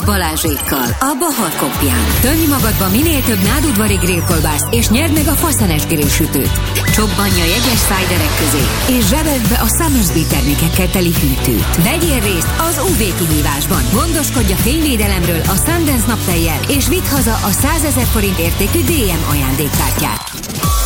Balázsékkal a Bahar Kopján. Tömj magadba minél több nádudvari grillkolbászt, és nyerd meg a faszenes grillsütőt. Csobbanj a jegyes szájderek közé, és zsebeld be a Summersby termékekkel teli hűtőt. Vegyél részt az UV kihívásban. Gondoskodj a fényvédelemről a Sundance naptejjel, és vidd haza a 100 000 forint értékű DM ajándékkártyát.